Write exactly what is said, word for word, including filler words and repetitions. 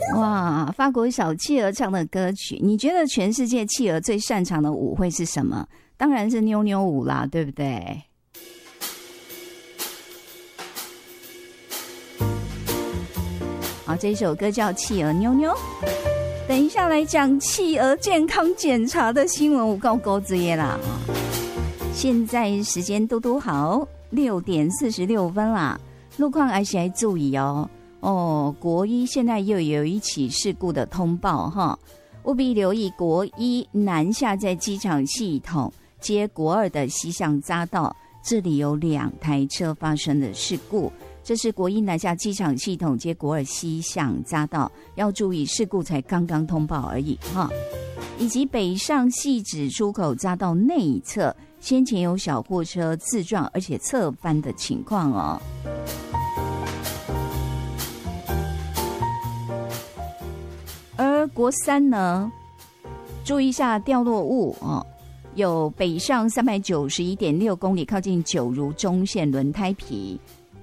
哇，法国小企鹅唱的歌曲，你觉得全世界企鹅最擅长的舞会是什么？当然是妞妞舞啦，对不对？好，这首歌叫《企鹅妞妞》。等一下来讲企鹅健康检查的新闻，我告钩子耶啦！现在时间嘟嘟好，六点四十六分啦。路况还是要注意哦。哦，国一现在又有一起事故的通报哈，务必留意国一南下在机场系统接国二的西向匝道，这里有两台车发生的事故。这是国一南下机场系统接国二西向匝道，要注意事故才刚刚通报而已哈。以及北上汐止出口匝道内侧，先前有小货车自撞而且侧翻的情况哦。而国三呢，注意一下掉落物哦，有北上三百九十一点六公里，靠近九如中线轮胎皮。